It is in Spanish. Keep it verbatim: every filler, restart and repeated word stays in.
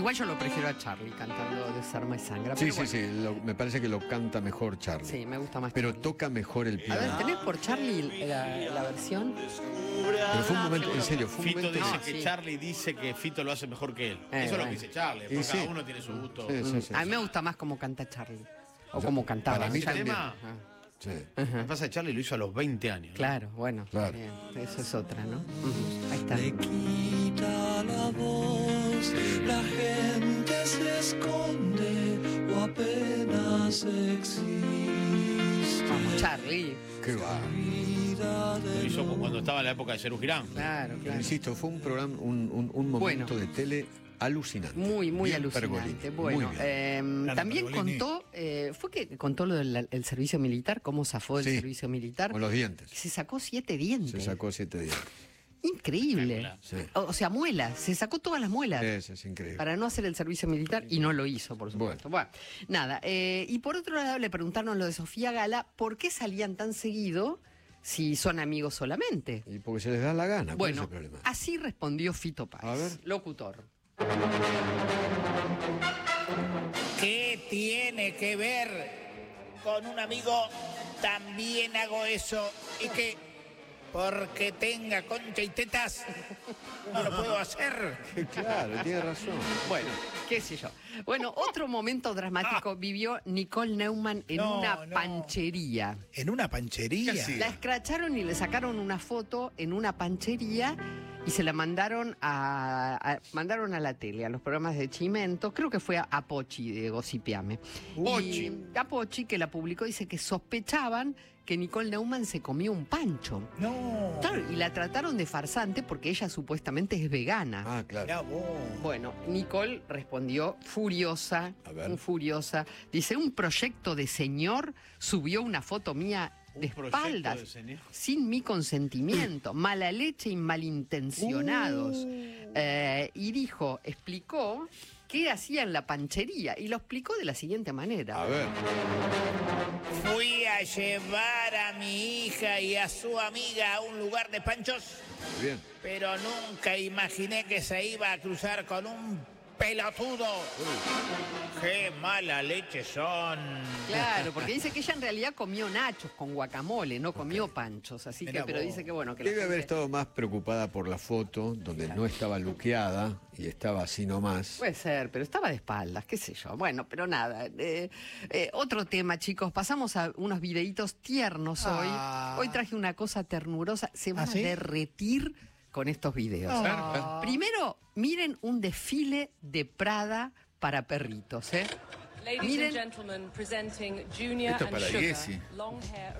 Igual yo lo prefiero a Charlie cantando Desarma y Sangra. Sí, pero sí, bueno. sí, lo- me parece que lo canta mejor Charlie. Sí, me gusta más Pero Charlie. toca mejor el A piano. ver, ¿tenés por Charlie la, la versión? Pero fue un momento, en serio, fue un Fito momento... dice No, que sí. Charlie dice que Fito lo hace mejor que él. Eh, Eso es lo bueno. que dice Charlie, Y porque sí. cada uno tiene su gusto. Sí, sí, sí. A mí me gusta más cómo canta Charlie. O como cantaba. para mí Ya- también. tema, Ah, Sí. lo que pasa es que Charlie lo hizo a los veinte años. ¿no? claro, bueno. Claro. Bien, eso es otra, ¿no? Ujú, ahí está. Le quita la voz, la gente se esconde o apenas existe. Vamos, Charlie. Qué va. Vida Lo de hizo cuando estaba en la época de Cerú Girán. Claro, Pero claro. insisto, fue un programa, un, un, un momento Bueno. de tele alucinante. Muy, muy Bien alucinante. Pergolini, Bueno, muy bien. eh, también Pergolini. contó, eh, fue que contó lo del el servicio militar, cómo zafó del Sí, servicio militar. Con los dientes. Se sacó siete dientes. Se sacó siete dientes. Increíble. Sí. O, o sea, muelas. Se sacó todas las muelas. Eso es increíble. Para no hacer el servicio militar y no lo hizo, por supuesto. Bueno, nada. eh, y por otro lado le preguntaron lo de Sofía Gala, ¿por qué salían tan seguido si son amigos solamente? Y porque se les da la gana, ¿cuál es Bueno, el problema? así respondió Fito Páez, A ver. locutor. ¿Qué tiene que ver con un amigo? También hago eso. Y que porque tenga concha y tetas, no lo puedo hacer. Claro, tiene razón. Bueno, qué sé yo. Bueno, otro momento dramático vivió Nicole Neumann en No, una no. panchería. En una panchería. Casi. La escracharon y le sacaron una foto en una panchería y se la mandaron a, a- mandaron a la tele, a los programas de Chimento. Creo que fue a, a Pochi de Gossipiame. Pochi. Y a Pochi, que la publicó, dice que sospechaban que Nicole Neumann se comió un pancho. No. Claro, y la trataron de farsante porque ella supuestamente es vegana. Ah, claro. Mirá vos. Bueno, Nicole respondió furiosa, A ver. muy furiosa. Dice, un proyecto de señor subió una foto mía de Un proyecto espaldas, de señor. sin mi consentimiento, mala leche y malintencionados. Uh. Eh, y dijo, explicó qué hacía en la panchería. Y lo explicó de la siguiente manera. A ver. Fui a llevar a mi hija y a su amiga a un lugar de panchos, Bien. pero nunca imaginé que se iba a cruzar con un pelotudo. ¡Qué mala leche son! Claro, porque dice que ella en realidad comió nachos con guacamole, no comió panchos. Así que, Mirá pero vos. dice que bueno, que la Debe haber gente- estado más preocupada por la foto, donde no estaba luqueada y estaba así nomás. Puede ser, pero estaba de espaldas, qué sé yo. Bueno, pero nada. eh, eh, otro tema, chicos. Pasamos a unos videitos tiernos hoy. Ah. Hoy traje una cosa ternurosa. Se van ¿Ah, sí? a derretir con estos videos. Ah. Primero, miren un desfile de Prada para perritos, ¿eh? Ladies Miren. and gentlemen, presenting Junior Esto and para Sugar, Giesi. long hair